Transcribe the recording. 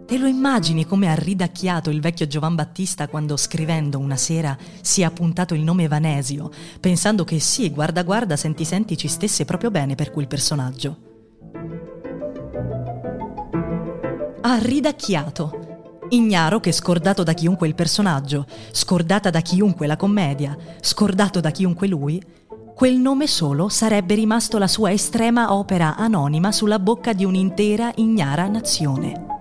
Te lo immagini come ha ridacchiato il vecchio Giovan Battista quando, scrivendo una sera, si è appuntato il nome Vanesio, pensando che sì, guarda guarda, senti senti, ci stesse proprio bene per quel personaggio. Ha ridacchiato. Ignaro che, scordato da chiunque il personaggio, scordata da chiunque la commedia, scordato da chiunque lui, quel nome solo sarebbe rimasto la sua estrema opera anonima sulla bocca di un'intera ignara nazione.